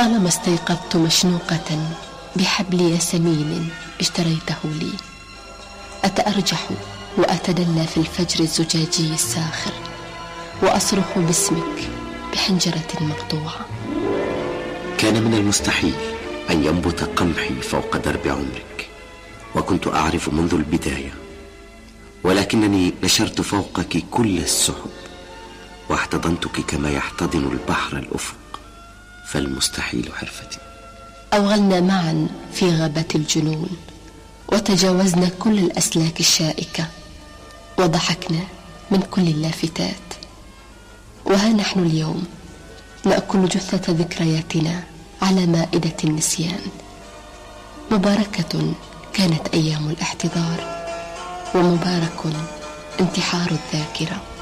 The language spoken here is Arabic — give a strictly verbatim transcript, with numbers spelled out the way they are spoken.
طالما استيقظت مشنوقة بحبل ياسمين اشتريته لي، أتأرجح وأتدلى في الفجر الزجاجي الساخر، وأصرخ باسمك بحنجرة مقطوعة. كان من المستحيل أن ينبت قمحي فوق درب عمرك، وكنت أعرف منذ البداية، ولكنني نشرت فوقك كل السحب واحتضنتك كما يحتضن البحر الأفق، فالمستحيل حرفتي. أوغلنا معا في غابة الجنون، وتجاوزنا كل الأسلاك الشائكة، وضحكنا من كل اللافتات، وها نحن اليوم نأكل جثة ذكرياتنا على مائدة النسيان. مباركة كانت أيام الاحتضار، ومبارك انتحار الذاكرة.